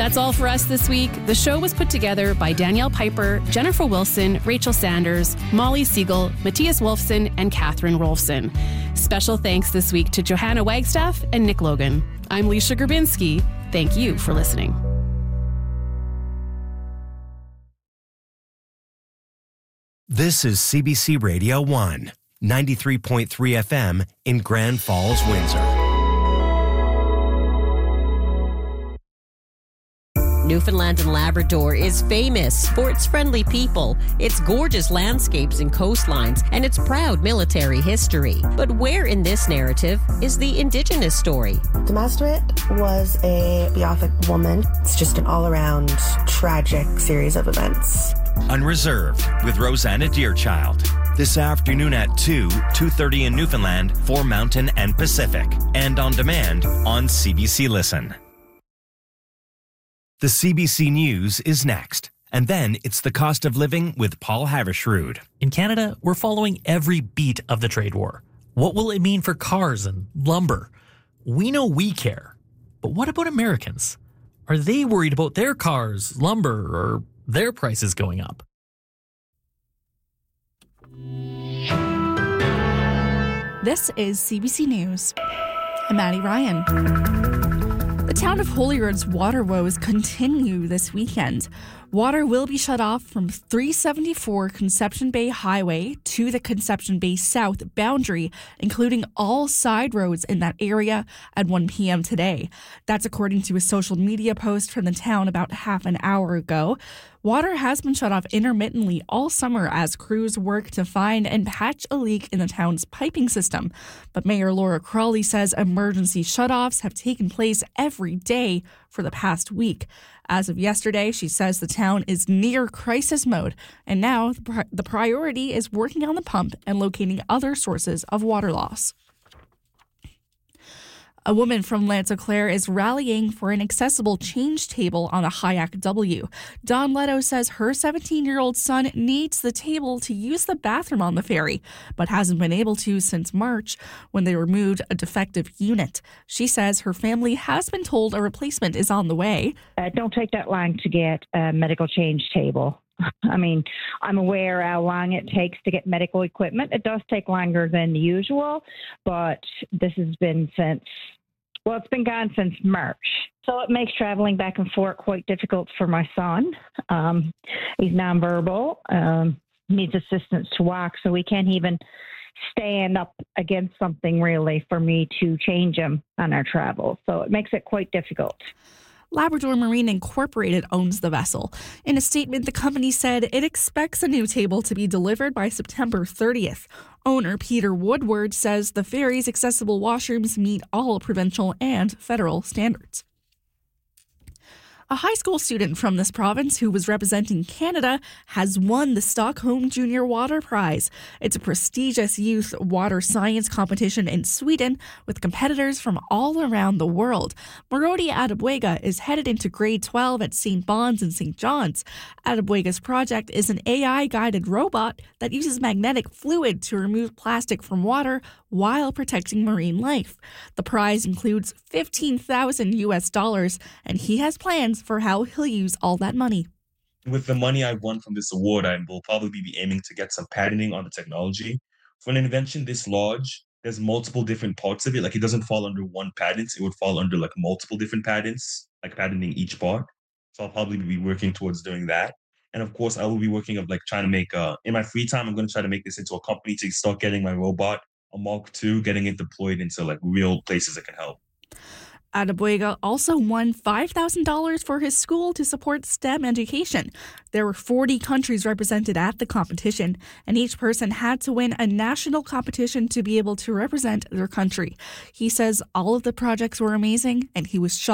That's all for us this week. The show was put together by Danielle Piper, Jennifer Wilson, Rachel Sanders, Molly Siegel, Matthias Wolfson, and Catherine Rolfson. Special thanks this week to Johanna Wagstaff and Nick Logan. I'm Leisha Grabinski. Thank you for listening. This is CBC Radio 1, 93.3 FM in Grand Falls, Windsor. Newfoundland and Labrador is famous for its friendly people, its gorgeous landscapes and coastlines, and its proud military history. But where in this narrative is the Indigenous story? Demasterit was a Beothuk woman. It's just an all-around tragic series of events. Unreserved with Rosanna Deerchild. This afternoon at 2:30 in Newfoundland for Mountain and Pacific. And on demand on CBC Listen. The CBC News is next. And then it's the cost of living with Paul Havershrud. In Canada, we're following every beat of the trade war. What will it mean for cars and lumber? We know we care. But what about Americans? Are they worried about their cars, lumber, or their prices going up? This is CBC News. I'm Maddie Ryan. The town of Holyrood's water woes continue this weekend. Water will be shut off from 374 Conception Bay Highway to the Conception Bay South boundary, including all side roads in that area at 1 p.m. today. That's according to a social media post from the town about half an hour ago. Water has been shut off intermittently all summer as crews work to find and patch a leak in the town's piping system. But Mayor Laura Crawley says emergency shutoffs have taken place every day for the past week. As of yesterday, she says the town is near crisis mode, and now the priority is working on the pump and locating other sources of water loss. A woman from L'Anse-Eau-Claire is rallying for an accessible change table on the High W. Dawn Leto says her 17-year-old son needs the table to use the bathroom on the ferry, but hasn't been able to since March when they removed a defective unit. She says her family has been told a replacement is on the way. Don't take that long to get a medical change table. I mean, I'm aware how long it takes to get medical equipment. It does take longer than usual, but this has been it's been gone since March. So it makes traveling back and forth quite difficult for my son. He's nonverbal, needs assistance to walk, so he can't even stand up against something really for me to change him on our travel. So it makes it quite difficult. Labrador Marine Incorporated owns the vessel. In a statement, the company said it expects a new table to be delivered by September 30th. Owner Peter Woodward says the ferry's accessible washrooms meet all provincial and federal standards. A high school student from this province who was representing Canada has won the Stockholm Junior Water Prize. It's a prestigious youth water science competition in Sweden with competitors from all around the world. Marodi Adeboega is headed into grade 12 at St. Bon's and St. John's. Adeboega's project is an AI-guided robot that uses magnetic fluid to remove plastic from water while protecting marine life. The prize includes $15,000 and he has plans for how he'll use all that money. With the money I won from this award, I will probably be aiming to get some patenting on the technology. For an invention this large, there's multiple different parts of it. Like, it doesn't fall under one patent. It would fall under like multiple different patents, like patenting each part. So I'll probably be working towards doing that. And of course, I will be working of like trying to make, in my free time, I'm going to try to make this into a company to start getting my robot, a Mark II, getting it deployed into like real places that can help. Adeboega also won $5,000 for his school to support STEM education. There were 40 countries represented at the competition, and each person had to win a national competition to be able to represent their country. He says all of the projects were amazing, and he was shocked